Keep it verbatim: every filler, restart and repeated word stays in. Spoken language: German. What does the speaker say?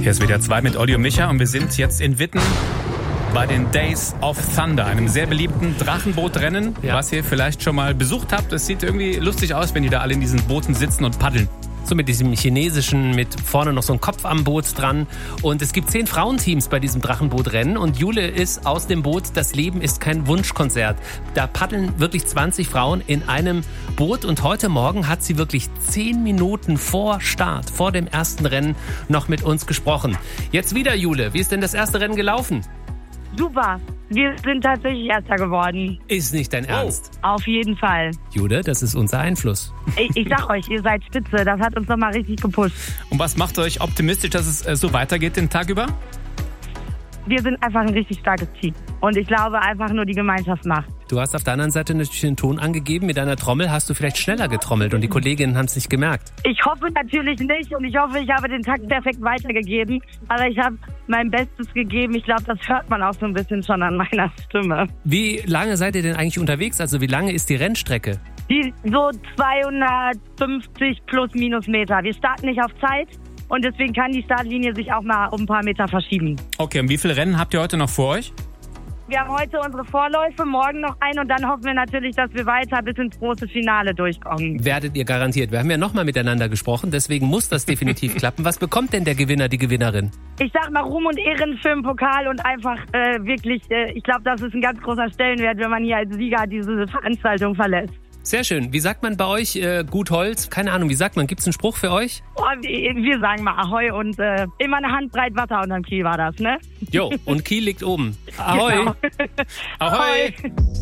Hier ist W D R zwei mit Olli und Micha und wir sind jetzt in Witten bei den Days of Thunder, einem sehr beliebten Drachenbootrennen, ja. was ihr vielleicht schon mal besucht habt. Es sieht irgendwie lustig aus, wenn die da alle in diesen Booten sitzen und paddeln. So mit diesem chinesischen, mit vorne noch so ein Kopf am Boot dran. Und es gibt zehn Frauenteams bei diesem Drachenbootrennen. Und Jule ist aus dem Boot, das Leben ist kein Wunschkonzert. Da paddeln wirklich zwanzig Frauen in einem Boot. Und heute Morgen hat sie wirklich zehn Minuten vor Start, vor dem ersten Rennen, noch mit uns gesprochen. Jetzt wieder, Jule. Wie ist denn das erste Rennen gelaufen? Super. Wir sind tatsächlich Erster geworden. Ist nicht dein Ernst? Oh. Auf jeden Fall. Jule, das ist unser Einfluss. Ich, ich sag euch, ihr seid spitze. Das hat uns nochmal richtig gepusht. Und was macht euch optimistisch, dass es äh, so weitergeht den Tag über? Wir sind einfach ein richtig starkes Team. Und ich glaube einfach nur, die Gemeinschaft macht. Du hast auf der anderen Seite natürlich den Ton angegeben. Mit deiner Trommel hast du vielleicht schneller getrommelt und die Kolleginnen haben es nicht gemerkt. Ich hoffe natürlich nicht und ich hoffe, ich habe den Takt perfekt weitergegeben. Aber ich habe mein Bestes gegeben. Ich glaube, das hört man auch so ein bisschen schon an meiner Stimme. Wie lange seid ihr denn eigentlich unterwegs? Also wie lange ist die Rennstrecke? Die so zweihundertfünfzig plus minus Meter. Wir starten nicht auf Zeit. Und deswegen kann die Startlinie sich auch mal um ein paar Meter verschieben. Okay, und wie viele Rennen habt ihr heute noch vor euch? Wir haben heute unsere Vorläufe, morgen noch ein und dann hoffen wir natürlich, dass wir weiter bis ins große Finale durchkommen. Werdet ihr garantiert. Wir haben ja nochmal miteinander gesprochen, deswegen muss das definitiv klappen. Was bekommt denn der Gewinner, die Gewinnerin? Ich sag mal Ruhm und Ehren für den Pokal und einfach äh, wirklich, äh, ich glaube, das ist ein ganz großer Stellenwert, wenn man hier als Sieger diese Veranstaltung verlässt. Sehr schön. Wie sagt man bei euch äh, gut Holz? Keine Ahnung, wie sagt man? Gibt es einen Spruch für euch? Oh, wir sagen mal Ahoi und äh, immer eine Handbreit Wasser unterm Kiel war das, ne? Jo, und Kiel liegt oben. Ahoi! Genau. Ahoi!